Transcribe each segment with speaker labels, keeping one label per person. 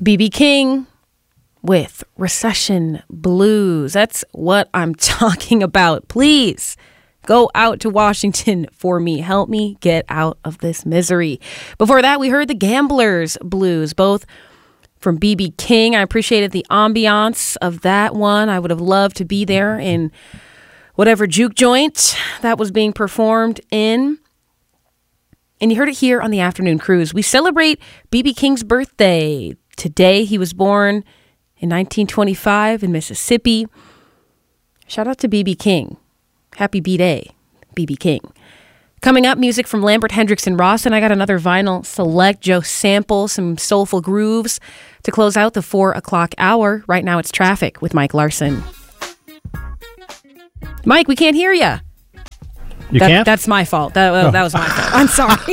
Speaker 1: B.B. King with Recession Blues. That's what I'm talking about. Please go out to Washington for me. Help me get out of this misery. Before that, we heard the Gamblers Blues, both from B.B. King. I appreciated the ambiance of that one. I would have loved to be there in whatever juke joint that was being performed in. And you heard it here on the Afternoon Cruise. We celebrate B.B. King's birthday. Today, he was born in 1925 in Mississippi. Shout out to B.B. King. Happy B-Day, B.B. King. Coming up, music from Lambert, Hendricks, and Ross. And I got another vinyl select, Joe Sample, some soulful grooves to close out the 4 o'clock hour. Right now, it's Traffic with Mike Larson. Mike, we can't hear you.
Speaker 2: You can't?
Speaker 1: That's my fault. That was my fault. I'm sorry.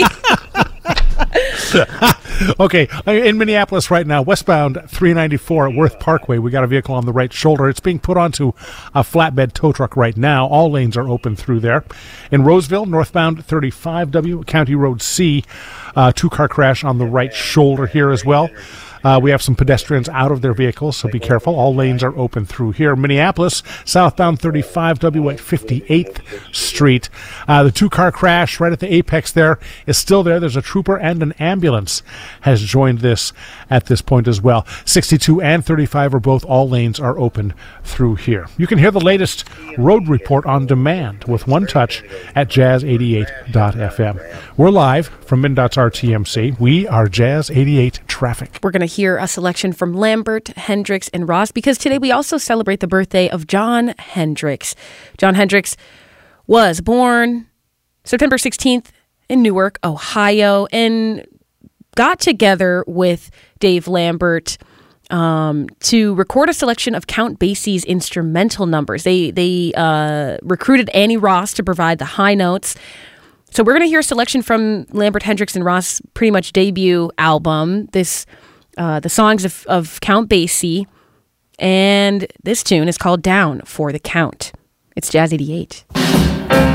Speaker 2: Okay, in Minneapolis right now, westbound 394 at Worth Parkway, we got a vehicle on the right shoulder. It's being put onto a flatbed tow truck right now. All lanes are open through there. In Roseville, northbound 35W, County Road C, two-car crash on the right shoulder here as well. We have some pedestrians out of their vehicles, so be careful. All lanes are open through here. Minneapolis, southbound 35W at 58th Street. The two-car crash right at the apex there is still there. There's a trooper and an ambulance has joined this at this point as well. 62 and 35 are both. All lanes are open through here. You can hear the latest road report on demand with One Touch at jazz88.fm. We're live from MnDOT's RTMC. We are Jazz 88 Traffic.
Speaker 1: We're going to hear a selection from Lambert, Hendricks, and Ross because today we also celebrate the birthday of John Hendricks. John Hendricks was born September 16th in Newark, Ohio, and got together with Dave Lambert to record a selection of Count Basie's instrumental numbers. They recruited Annie Ross to provide the high notes. So we're going to hear a selection from Lambert, Hendricks, and Ross' pretty much debut album. The songs of Count Basie, and this tune is called Down for the Count. It's Jazz 88.